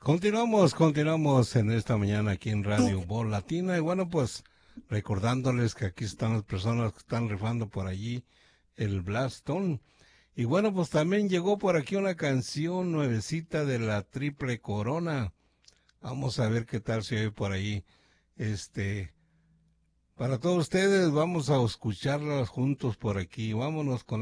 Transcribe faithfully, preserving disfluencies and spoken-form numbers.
Continuamos, continuamos en esta mañana aquí en Radio Voz Latina. Y bueno, pues recordándoles que aquí están las personas que están rifando por allí el Blaston. Y bueno, pues también llegó por aquí una canción nuevecita de la Triple Corona. Vamos a ver qué tal se oye por ahí. Este, para todos ustedes, vamos a escucharlas juntos por aquí. Vámonos con